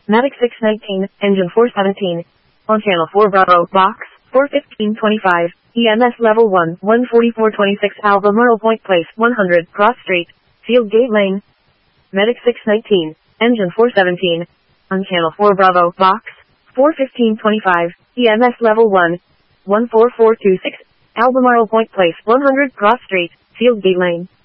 Matic 619, engine 417. On channel 4 Bravo, box, 41525, EMS level 1, 14426 Albemarle Point Place, 100, Cross Street, Field Gate Lane. Medic 619, engine 417. On channel 4 Bravo, box, 41525, EMS level 1, 14426, Albemarle Point Place, 100, Cross Street, Field Gate Lane.